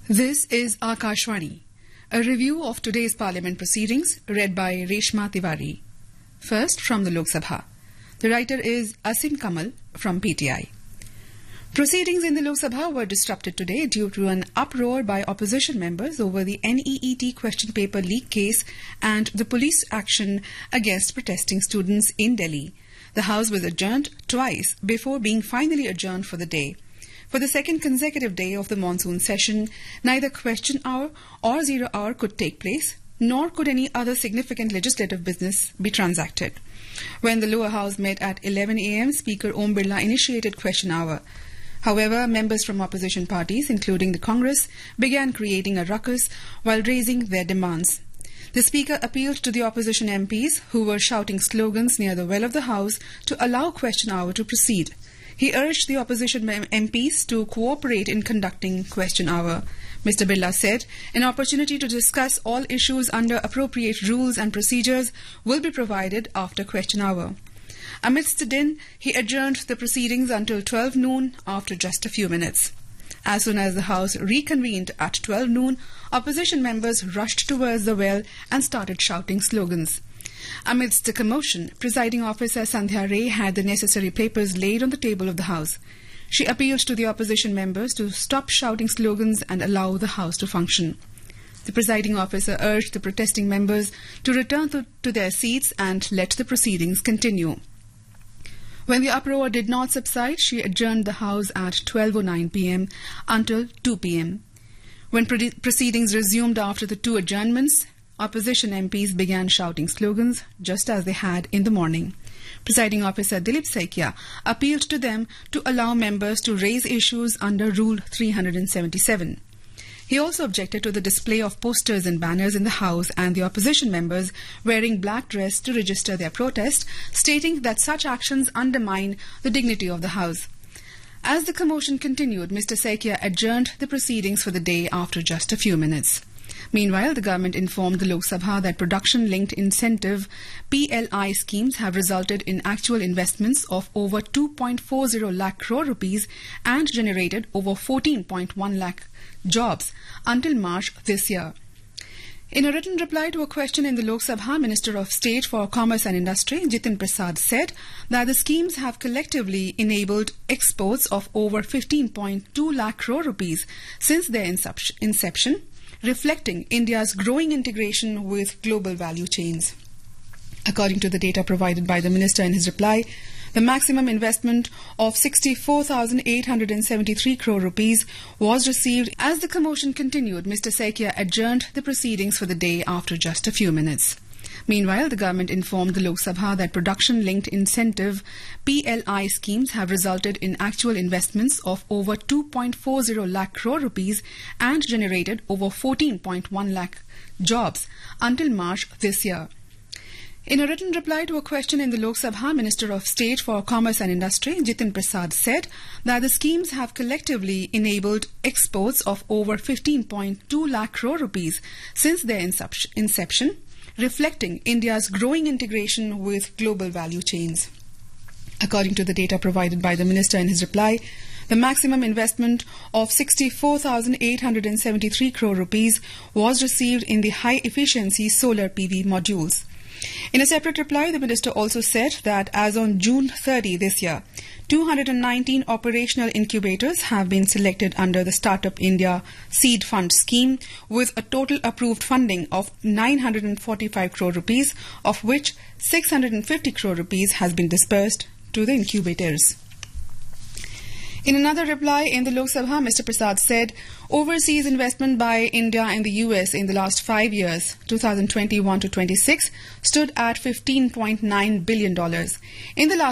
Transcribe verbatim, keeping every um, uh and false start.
This is Akashvani, a review of today's Parliament proceedings read by Reshma Tiwari. First from the Lok Sabha. The writer is Asim Kamal from P T I. Proceedings in the Lok Sabha were disrupted today due to an uproar by opposition members over the N E E T question paper leak case and the police action against protesting students in Delhi. The House was adjourned twice before being finally adjourned for the day. For the second consecutive day of the monsoon session, neither question hour or zero hour could take place, nor could any other significant legislative business be transacted. When the lower house met at eleven a m, Speaker Om Birla initiated question hour. However, members from opposition parties, including the Congress, began creating a ruckus while raising their demands. The Speaker appealed to the opposition M Ps, who were shouting slogans near the well of the House, to allow question hour to proceed. He urged the opposition M Ps to cooperate in conducting question hour. Mister Birla said an opportunity to discuss all issues under appropriate rules and procedures will be provided after question hour. Amidst the din, he adjourned the proceedings until twelve noon after just a few minutes. As soon as the House reconvened at twelve noon, opposition members rushed towards the well and started shouting slogans. Amidst the commotion, Presiding Officer Sandhya Ray had the necessary papers laid on the table of the House. She appealed to the opposition members to stop shouting slogans and allow the House to function. The Presiding Officer urged the protesting members to return to, to their seats and let the proceedings continue. When the uproar did not subside, she adjourned the House at twelve oh nine p m until two p m When pro- proceedings resumed after the two adjournments, opposition M Ps began shouting slogans just as they had in the morning. Presiding Officer Dilip Saikia appealed to them to allow members to raise issues under Rule three seventy-seven. He also objected to the display of posters and banners in the House and the opposition members wearing black dress to register their protest, stating that such actions undermine the dignity of the House. As the commotion continued, Mister Saikia adjourned the proceedings for the day after just a few minutes. Meanwhile, the government informed the Lok Sabha that production-linked incentive P L I schemes have resulted in actual investments of over two point four zero lakh crore rupees and generated over fourteen point one lakh jobs until March this year. In a written reply to a question in the Lok Sabha, Minister of State for Commerce and Industry, Jitin Prasad, said that the schemes have collectively enabled exports of over fifteen point two lakh crore rupees since their inception, reflecting India's growing integration with global value chains. According to the data provided by the Minister in his reply, the maximum investment of sixty-four thousand eight hundred seventy-three crore rupees was received. As the commotion continued, Mister Saikia adjourned the proceedings for the day after just a few minutes. Meanwhile, the government informed the Lok Sabha that production-linked incentive P L I schemes have resulted in actual investments of over two point four zero lakh crore rupees and generated over fourteen point one lakh jobs until March this year. In a written reply to a question in the Lok Sabha, Minister of State for Commerce and Industry, Jitin Prasad, said that the schemes have collectively enabled exports of over fifteen point two lakh crore rupees since their inception, reflecting India's growing integration with global value chains. According to the data provided by the Minister in his reply, the maximum investment of sixty-four thousand eight hundred seventy-three crore rupees was received in the high-efficiency solar P V modules. In a separate reply, the Minister also said that as on June thirtieth this year, two hundred nineteen operational incubators have been selected under the Startup India Seed Fund scheme with a total approved funding of nine hundred forty-five crore rupees, of which six hundred fifty crore rupees has been disbursed to the incubators. In another reply in the Lok Sabha, Mister Prasad said overseas investment by India in the U S in the last five years, twenty twenty-one to twenty-six, stood at fifteen point nine billion dollars. In the last